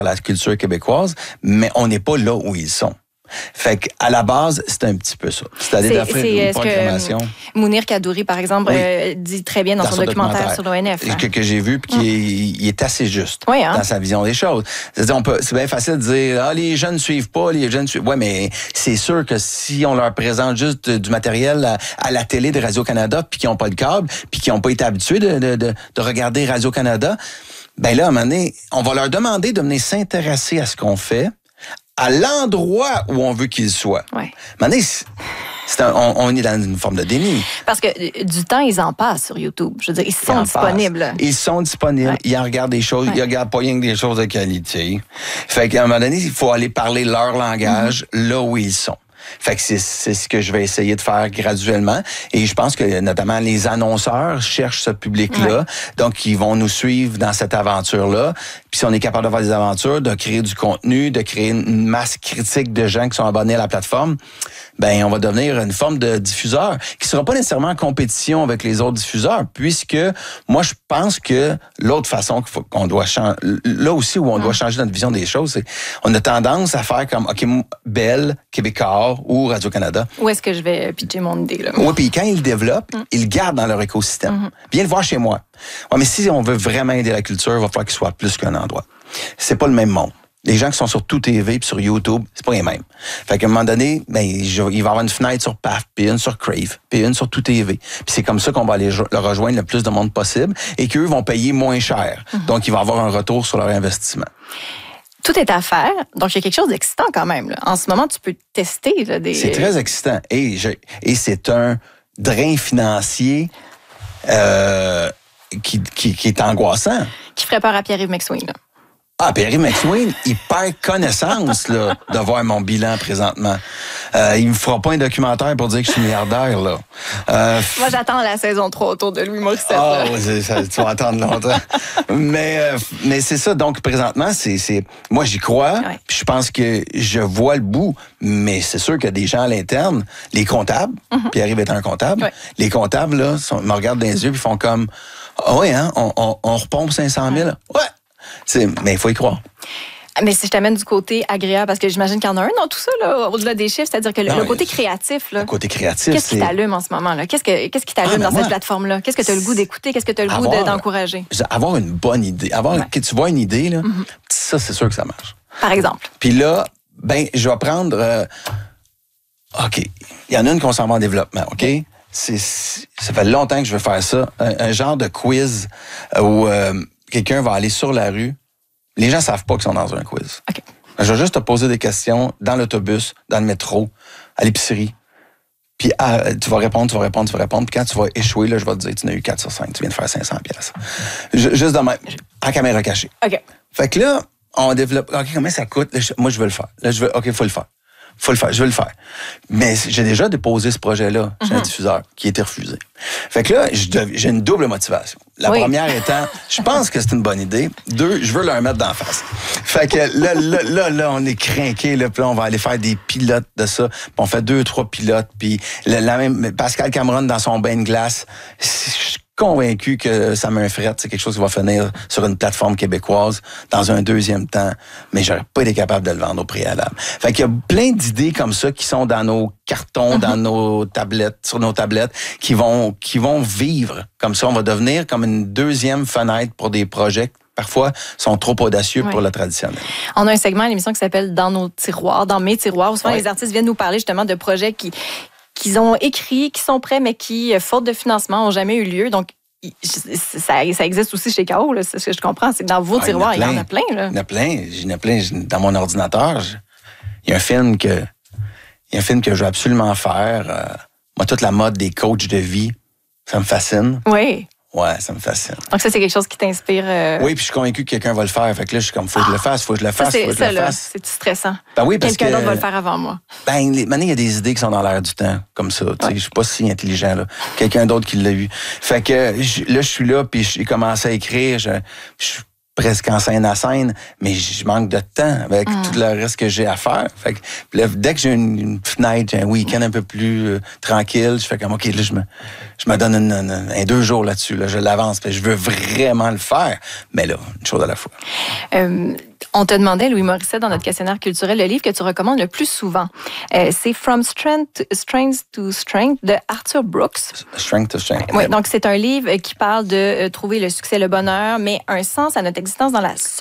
la culture québécoise, mais on n'est pas là où ils sont. Fait qu'à la base, c'est un petit peu ça. C'est-à-dire d'offrir une programmation. Mounir Kadouri, par exemple, dit très bien dans son documentaire sur l'ONF. Que j'ai vu, puis il est assez juste dans sa vision des choses. C'est-à-dire, c'est bien facile de dire, les jeunes ne suivent pas, les jeunes suivent. Ouais, mais c'est sûr que si on leur présente juste du matériel à la télé de Radio-Canada, puis qu'ils n'ont pas de câble, puis qu'ils n'ont pas été habitués de regarder Radio-Canada, ben là, à un moment donné, on va leur demander de venir s'intéresser à ce qu'on fait, à l'endroit où on veut qu'ils soient. Ouais. Maintenant, on est dans une forme de déni. Parce que du temps, ils en passent sur YouTube. Je veux dire, ils sont disponibles. Ils sont disponibles. Ils en regardent des choses. Ils regardent pas rien que des choses de qualité. Fait qu'à un moment donné, il faut aller parler leur langage là où ils sont. Fait que c'est ce que je vais essayer de faire graduellement. Et je pense que notamment les annonceurs cherchent ce public-là. Donc, ils vont nous suivre dans cette aventure-là. Puis si on est capable de faire des aventures, de créer du contenu, de créer une masse critique de gens qui sont abonnés à la plateforme, ben on va devenir une forme de diffuseur qui sera pas nécessairement en compétition avec les autres diffuseurs, puisque moi, je pense que l'autre façon qu'on doit changer, là aussi où on doit changer notre vision des choses, c'est on a tendance à faire comme, OK, Bell, Québécois ou Radio-Canada. Où est-ce que je vais pitcher mon idée, là? Oui, puis quand ils le développent, ils le gardent dans leur écosystème. Viens le voir chez moi. Ouais, mais si on veut vraiment aider la culture, il va falloir qu'il soit plus qu'un endroit. C'est pas le même monde. Les gens qui sont sur Tout TV puis sur YouTube, c'est pas les mêmes. Fait qu'à un moment donné, ben, il va y avoir une fenêtre sur PAF, puis une sur Crave, puis une sur Tout TV. Puis c'est comme ça qu'on va aller le rejoindre le plus de monde possible et qu'eux vont payer moins cher. Donc, ils vont avoir un retour sur leur investissement. Tout est à faire. Donc, il y a quelque chose d'excitant quand même. Là. En ce moment, tu peux tester là, des... C'est très excitant. Et c'est un drain financier qui est angoissant. Qui ferait peur à Pierre-Yves McSween. Là. Pierre-Yves McSween, il perd connaissance là, de voir mon bilan présentement. Il me fera pas un documentaire pour dire que je suis milliardaire. Là. Moi, j'attends la saison 3 autour de Louis Morissette. Tu vas attendre longtemps. mais c'est ça. Donc, présentement, moi, j'y crois. Puis je pense que je vois le bout. Mais c'est sûr qu'il y a des gens à l'interne, les comptables, Pierre-Yves est un comptable, les comptables là, me regardent dans les yeux et font comme, on repompe 500 000. Ouais. Mais il faut y croire. Mais si je t'amène du côté agréable, parce que j'imagine qu'il y en a un dans tout ça, là, au-delà des chiffres, c'est-à-dire que le côté créatif. Là, le côté créatif, qu'est-ce qui t'allume en ce moment? Là? Qu'est-ce qui t'allume dans cette plateforme-là? Qu'est-ce que tu as le goût d'écouter? Qu'est-ce que tu as le goût d'encourager? Avoir une bonne idée. Que tu vois une idée, là, ça, c'est sûr que ça marche. Par exemple? Puis là, je vais prendre... OK, il y en a une qu'on s'en va en développement, OK? Ça fait longtemps que je veux faire ça. Un genre de quiz où... quelqu'un va aller sur la rue. Les gens savent pas qu'ils sont dans un quiz. Okay. Je vais juste te poser des questions dans l'autobus, dans le métro, à l'épicerie. Puis tu vas répondre. Puis quand tu vas échouer, là, je vais te dire, tu n'as eu 4 sur 5. Tu viens de faire 500 pièces. Juste de même, en caméra cachée. OK. Fait que là, on développe. OK, combien ça coûte? Là, moi, je veux le faire. Là, OK, faut le faire. Je veux le faire. Mais j'ai déjà déposé ce projet-là chez un diffuseur qui a été refusé. Fait que là, j'ai une double motivation. La première étant, je pense que c'est une bonne idée. 2, je veux leur mettre d'en face. Fait que là, on est crinqué. Puis là, on va aller faire des pilotes de ça. Puis on fait 2-3 pilotes. Puis même Pascal Cameron dans son bain de glace, je suis convaincu que Sam Fret, c'est quelque chose qui va finir sur une plateforme québécoise dans un deuxième temps, mais j'aurais pas été capable de le vendre au préalable. Fait qu'il y a plein d'idées comme ça qui sont dans nos cartons, dans nos tablettes, sur nos tablettes, qui vont vivre. Comme ça, on va devenir comme une deuxième fenêtre pour des projets qui, parfois, sont trop audacieux pour le traditionnel. On a un segment à l'émission qui s'appelle « Dans nos tiroirs », dans mes tiroirs, où souvent les artistes viennent nous parler justement de projets qu'ils ont écrits, qui sont prêts, mais qui, faute de financement, n'ont jamais eu lieu. Donc, ça existe aussi chez K.O., là, c'est ce que je comprends. C'est que dans vos tiroirs, il y en a plein. Là. Il y en a plein. Dans mon ordinateur, il y a un film que je veux absolument faire. Moi, toute la mode des coachs de vie, ça me fascine. Oui. Ouais, ça me fascine. Donc ça, c'est quelque chose qui t'inspire. Oui, puis je suis convaincu que quelqu'un va le faire. Fait que là, je suis comme, faut que je le fasse. C'est stressant. Ben oui, parce quelqu'un d'autre va le faire avant moi. Maintenant, il y a des idées qui sont dans l'air du temps, comme ça. Je suis pas si intelligent, là. Quelqu'un d'autre qui l'a eu. Fait que là, je suis là, puis j'ai commencé à écrire. Je suis presque en scène à scène, mais je manque de temps avec tout le reste que j'ai à faire. Fait que là, dès que j'ai une fenêtre, un week-end un peu plus tranquille, je fais comme, OK, là, je me donne un 2 jours là-dessus. Là, je l'avance. Je veux vraiment le faire, mais là, une chose à la fois. On te demandait, Louis Morissette, dans notre questionnaire culturel, le livre que tu recommandes le plus souvent. C'est From Strength to Strength de Arthur Brooks. Strength to Strength. Oui, donc c'est un livre qui parle de trouver le succès, le bonheur, mais un sens à notre existence dans la